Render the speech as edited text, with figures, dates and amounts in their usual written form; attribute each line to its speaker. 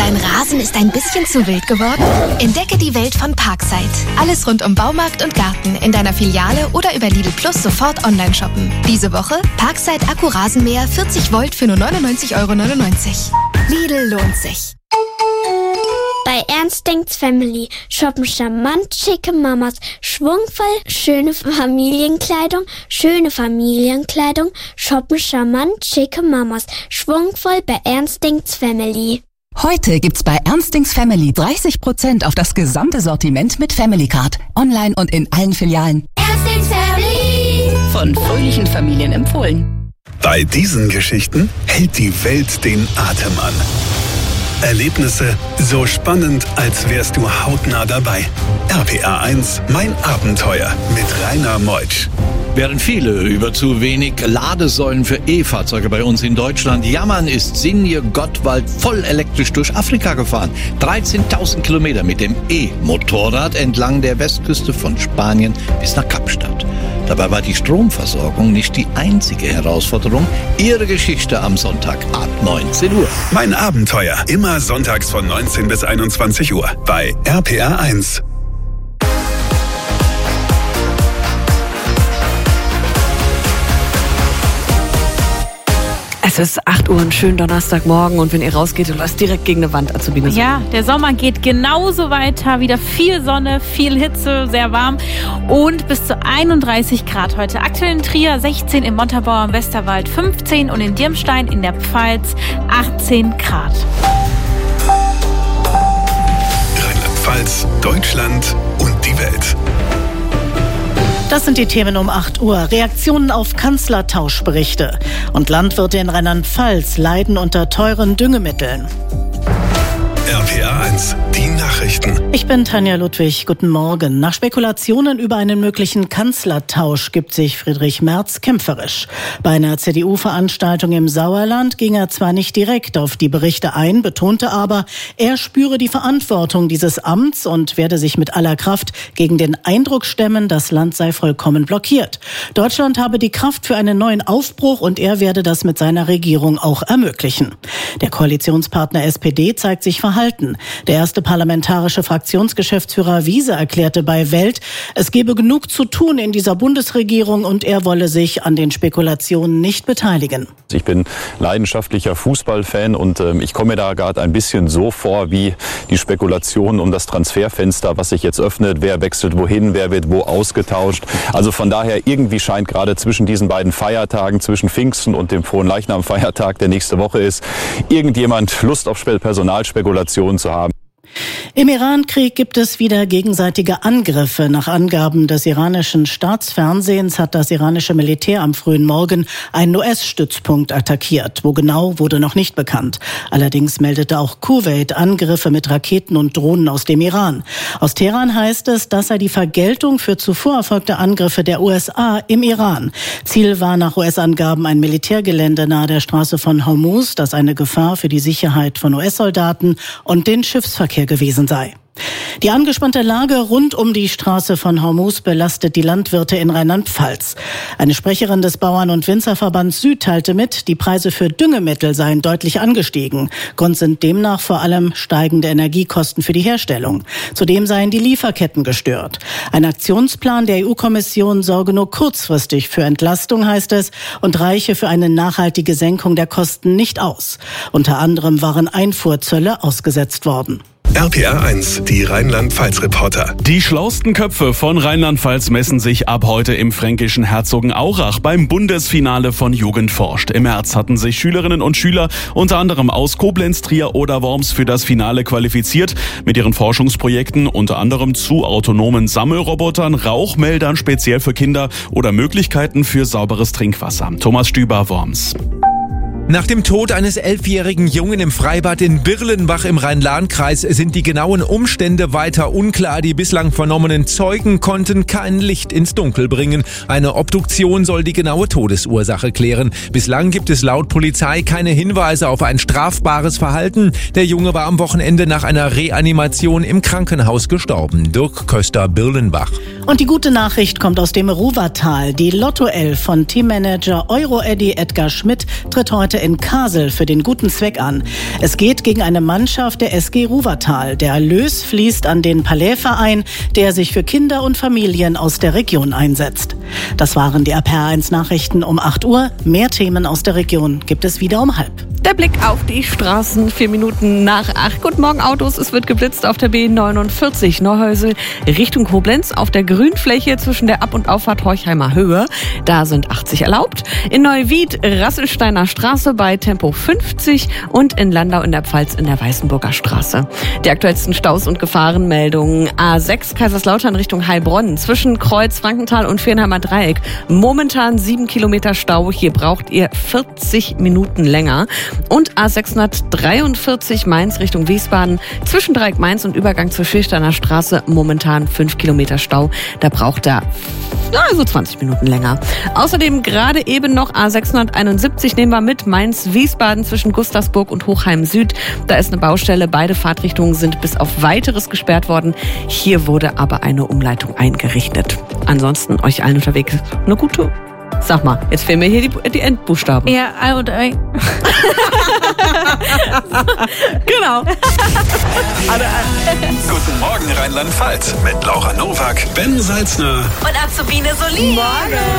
Speaker 1: Dein Rasen ist ein bisschen zu wild geworden? Entdecke die Welt von Parkside. Alles rund um Baumarkt und Garten in deiner Filiale oder über Lidl Plus sofort online shoppen. Diese Woche Parkside Akku-Rasenmäher 40 Volt für nur 99,99 €. Lidl lohnt sich.
Speaker 2: Bei Ernst denkt's Family shoppen charmant schicke Mamas, schwungvoll schöne Familienkleidung, shoppen charmant schicke Mamas, schwungvoll bei Ernst denkt's Family.
Speaker 3: Heute gibt's bei Ernst denkt's Family 30% auf das gesamte Sortiment mit Family Card. Online und in allen Filialen.
Speaker 2: Ernst denkt's Family.
Speaker 3: Von fröhlichen Familien empfohlen.
Speaker 4: Bei diesen Geschichten hält die Welt den Atem an. Erlebnisse so spannend, als wärst du hautnah dabei. RPR 1, mein Abenteuer mit Rainer Meutsch.
Speaker 5: Während viele über zu wenig Ladesäulen für E-Fahrzeuge bei uns in Deutschland jammern, ist Sinje Gottwald voll elektrisch durch Afrika gefahren. 13.000 Kilometer mit dem E-Motorrad entlang der Westküste von Spanien bis nach Kapstadt. Dabei war die Stromversorgung nicht die einzige Herausforderung. Ihre Geschichte am Sonntag ab 19 Uhr.
Speaker 4: Mein Abenteuer, immer sonntags von 19 bis 21 Uhr bei RPR 1.
Speaker 6: Es ist 8 Uhr, einen schönen Donnerstagmorgen und wenn ihr rausgeht, du läufst direkt gegen eine Wand, Azubine.
Speaker 7: Ja, der Sommer geht genauso weiter, wieder viel Sonne, viel Hitze, sehr warm und bis zu 31 Grad heute. Aktuell in Trier 16, in Montabaur im Westerwald 15 und in Dirmstein in der Pfalz 18 Grad.
Speaker 4: Rheinland-Pfalz, Deutschland und die Welt.
Speaker 8: Das sind die Themen um 8 Uhr. Reaktionen auf Kanzlertauschberichte. Und Landwirte in Rheinland-Pfalz leiden unter teuren Düngemitteln.
Speaker 4: RPR 1, die Nachrichten.
Speaker 8: Ich bin Tanja Ludwig, guten Morgen. Nach Spekulationen über einen möglichen Kanzlertausch gibt sich Friedrich Merz kämpferisch. Bei einer CDU-Veranstaltung im Sauerland ging er zwar nicht direkt auf die Berichte ein, betonte aber, er spüre die Verantwortung dieses Amts und werde sich mit aller Kraft gegen den Eindruck stemmen, das Land sei vollkommen blockiert. Deutschland habe die Kraft für einen neuen Aufbruch und er werde das mit seiner Regierung auch ermöglichen. Der Koalitionspartner SPD zeigt sich verhalten. Der erste parlamentarische Fraktionsgeschäftsführer Wiese erklärte bei Welt, es gebe genug zu tun in dieser Bundesregierung und er wolle sich an den Spekulationen nicht beteiligen.
Speaker 9: Ich bin leidenschaftlicher Fußballfan und ich komme mir da gerade ein bisschen so vor wie die Spekulationen um das Transferfenster, was sich jetzt öffnet, wer wechselt wohin, wer wird wo ausgetauscht. Also von daher irgendwie scheint gerade zwischen diesen beiden Feiertagen, zwischen Pfingsten und dem Fronleichnam-Feiertag, der nächste Woche ist, irgendjemand Lust auf Personalspekulationen zu haben.
Speaker 8: Im Iran-Krieg gibt es wieder gegenseitige Angriffe. Nach Angaben des iranischen Staatsfernsehens hat das iranische Militär am frühen Morgen einen US-Stützpunkt attackiert. Wo genau, wurde noch nicht bekannt. Allerdings meldete auch Kuwait Angriffe mit Raketen und Drohnen aus dem Iran. Aus Teheran heißt es, das sei die Vergeltung für zuvor erfolgte Angriffe der USA im Iran. Ziel war nach US-Angaben ein Militärgelände nahe der Straße von Hormuz, das eine Gefahr für die Sicherheit von US-Soldaten und den Schiffsverkehr gewesen sei. Die angespannte Lage rund um die Straße von Hormuz belastet die Landwirte in Rheinland-Pfalz. Eine Sprecherin des Bauern- und Winzerverbands Süd teilte mit, die Preise für Düngemittel seien deutlich angestiegen. Grund sind demnach vor allem steigende Energiekosten für die Herstellung. Zudem seien die Lieferketten gestört. Ein Aktionsplan der EU-Kommission sorge nur kurzfristig für Entlastung, heißt es, und reiche für eine nachhaltige Senkung der Kosten nicht aus. Unter anderem waren Einfuhrzölle ausgesetzt worden.
Speaker 4: RPR 1, die Rheinland-Pfalz-Reporter.
Speaker 10: Die schlauesten Köpfe von Rheinland-Pfalz messen sich ab heute im fränkischen Herzogenaurach beim Bundesfinale von Jugend forscht. Im März hatten sich Schülerinnen und Schüler unter anderem aus Koblenz, Trier oder Worms für das Finale qualifiziert. Mit ihren Forschungsprojekten unter anderem zu autonomen Sammelrobotern, Rauchmeldern speziell für Kinder oder Möglichkeiten für sauberes Trinkwasser. Thomas Stüber, Worms.
Speaker 11: Nach dem Tod eines 11-jährigen Jungen im Freibad in Birlenbach im Rhein-Lahn-Kreis sind die genauen Umstände weiter unklar. Die bislang vernommenen Zeugen konnten kein Licht ins Dunkel bringen. Eine Obduktion soll die genaue Todesursache klären. Bislang gibt es laut Polizei keine Hinweise auf ein strafbares Verhalten. Der Junge war am Wochenende nach einer Reanimation im Krankenhaus gestorben. Dirk Köster, Birlenbach.
Speaker 8: Und die gute Nachricht kommt aus dem Ruhrtal. Die Lotto-Elf von Teammanager Euro-Eddy Edgar Schmidt tritt heute in Kassel für den guten Zweck an. Es geht gegen eine Mannschaft der SG Ruwertal. Der Erlös fließt an den Palais-Verein, der sich für Kinder und Familien aus der Region einsetzt. Das waren die RPR1 Nachrichten um 8 Uhr. Mehr Themen aus der Region gibt es wieder um 12:30.
Speaker 6: Der Blick auf die Straßen, 4 Minuten nach 8. Guten Morgen, Autos. Es wird geblitzt auf der B49 Neuhäusel Richtung Koblenz auf der Grünfläche zwischen der Ab- und Auffahrt Horchheimer Höhe. Da sind 80 erlaubt. In Neuwied Rasselsteiner Straße bei Tempo 50 und in Landau in der Pfalz in der Weißenburger Straße. Die aktuellsten Staus und Gefahrenmeldungen. A6 Kaiserslautern Richtung Heilbronn zwischen Kreuz Frankenthal und Viernheimer Dreieck. Momentan 7 Kilometer Stau. Hier braucht ihr 40 Minuten länger. Und A643 Mainz Richtung Wiesbaden zwischen Dreieck Mainz und Übergang zur Schilchsteiner Straße momentan 5 Kilometer Stau. Da braucht er so 20 Minuten länger. Außerdem gerade eben noch A671 nehmen wir mit Mainz-Wiesbaden zwischen Gustavsburg und Hochheim Süd. Da ist eine Baustelle. Beide Fahrtrichtungen sind bis auf Weiteres gesperrt worden. Hier wurde aber eine Umleitung eingerichtet. Ansonsten euch allen unterwegs eine gute. Sag mal, jetzt fehlen mir hier die Endbuchstaben.
Speaker 7: Ja, I und I.
Speaker 6: Genau.
Speaker 4: Guten Morgen Rheinland-Pfalz mit Laura Nowak, Ben Salzner
Speaker 1: Und Azubine Solin. Morgen.